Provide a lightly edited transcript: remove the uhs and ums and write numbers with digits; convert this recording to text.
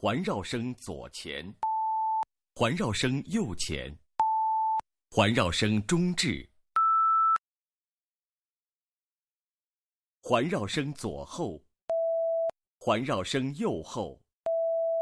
环绕声左前，环绕声右前，环绕声中置，环绕声左后，环绕声右后，